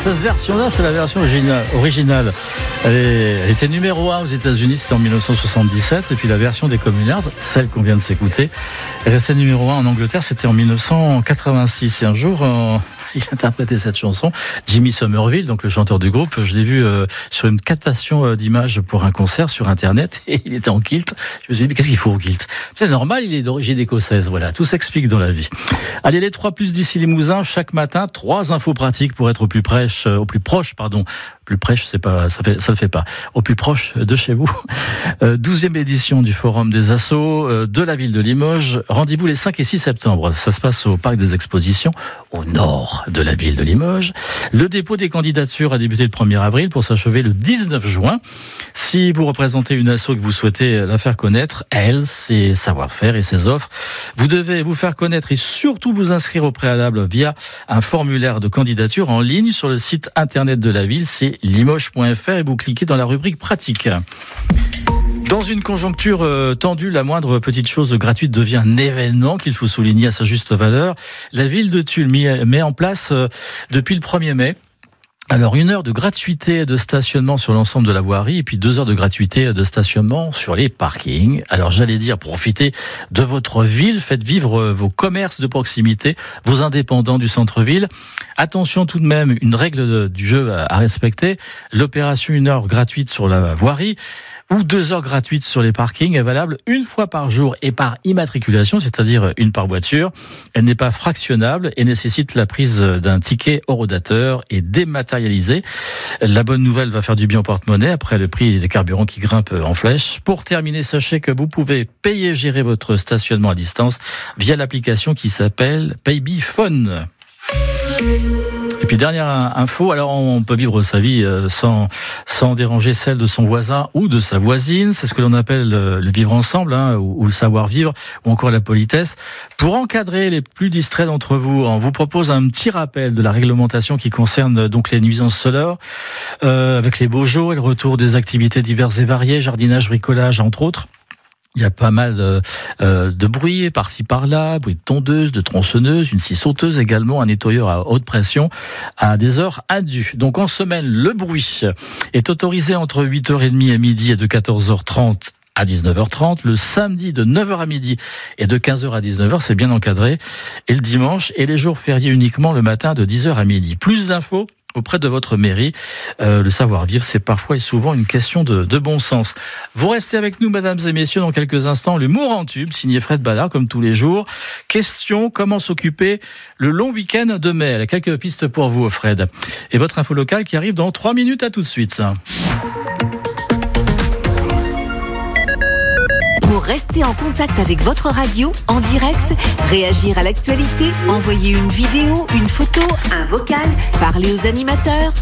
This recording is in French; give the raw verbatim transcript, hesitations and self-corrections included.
cette version-là, c'est la version originale. originale. Elle, est, elle était numéro un aux États-Unis, c'était en dix-neuf cent soixante-dix-sept. Et puis la version des Communards, celle qu'on vient de s'écouter, elle restait numéro un en Angleterre, c'était en dix-neuf cent quatre-vingt-six. Et un jour, euh, il interprétait cette chanson, Jimmy Somerville, donc le chanteur du groupe. Je l'ai vu euh, sur une captation euh, d'images pour un concert sur Internet, et il était en kilt. Je me suis dit, mais qu'est-ce qu'il faut au kilt? C'est normal, il est d'origine écossaise. Voilà, tout s'explique dans la vie. Allez, les trois plus d'ici Limousin, chaque matin, trois infos pratiques pour être au plus près, au plus proche, pardon. Plus près, c'est pas, ça fait, ça le fait pas. Au plus proche de chez vous. douzième édition du Forum des Assos euh, de la ville de Limoges. Rendez-vous les cinq et six septembre. Ça se passe au Parc des Expositions, au nord de la ville de Limoges. Le dépôt des candidatures a débuté le premier avril pour s'achever le dix-neuf juin. Si vous représentez une asso et que vous souhaitez la faire connaître, elle, ses savoir-faire et ses offres, vous devez vous faire connaître et surtout vous inscrire au préalable via un formulaire de candidature en ligne sur le site internet de la ville. C'est limoges point f r et vous cliquez dans la rubrique pratique. Dans une conjoncture euh, tendue, la moindre petite chose gratuite devient un événement qu'il faut souligner à sa juste valeur. La ville de Tulle met en place euh, depuis le premier mai alors une heure de gratuité de stationnement sur l'ensemble de la voirie et puis deux heures de gratuité de stationnement sur les parkings. Alors j'allais dire, profitez de votre ville, faites vivre vos commerces de proximité, vos indépendants du centre-ville. Attention tout de même, une règle du jeu à respecter, l'opération une heure gratuite sur la voirie ou deux heures gratuites sur les parkings est valable une fois par jour et par immatriculation, c'est-à-dire une par voiture. Elle n'est pas fractionnable et nécessite la prise d'un ticket horodateur et dématérialisé. La bonne nouvelle va faire du bien au porte-monnaie après le prix des carburants qui grimpent en flèche. Pour terminer, sachez que vous pouvez payer et gérer votre stationnement à distance via l'application qui s'appelle PayBePhone. Et puis dernière info, alors on peut vivre sa vie sans sans déranger celle de son voisin ou de sa voisine, c'est ce que l'on appelle le vivre ensemble, hein, ou, ou le savoir-vivre, ou encore la politesse. Pour encadrer les plus distraits d'entre vous, on vous propose un petit rappel de la réglementation qui concerne donc les nuisances sonores, euh, avec les beaux jours et le retour des activités diverses et variées, jardinage, bricolage, entre autres. Il y a pas mal de, euh, de bruit par-ci par-là, bruit de tondeuse, de tronçonneuse, une scie sauteuse également, un nettoyeur à haute pression à des heures indues. Donc en semaine, le bruit est autorisé entre huit heures trente et midi et de quatorze heures trente à dix-neuf heures trente. Le samedi de neuf heures à midi et de quinze heures à dix-neuf heures, c'est bien encadré. Et le dimanche et les jours fériés uniquement le matin de dix heures à midi. Plus d'infos auprès de votre mairie. Euh, le savoir-vivre, c'est parfois et souvent une question de, de bon sens. Vous restez avec nous, mesdames et messieurs, dans quelques instants. L'humour en tube, signé Fred Ballard, comme tous les jours. Question, comment s'occuper le long week-end de mai? Elle a quelques pistes pour vous, Fred. Et votre info locale qui arrive dans trois minutes. À tout de suite. Pour rester en contact avec votre radio, en direct, réagir à l'actualité, envoyer une vidéo, une photo, un vocal, parler aux animateurs,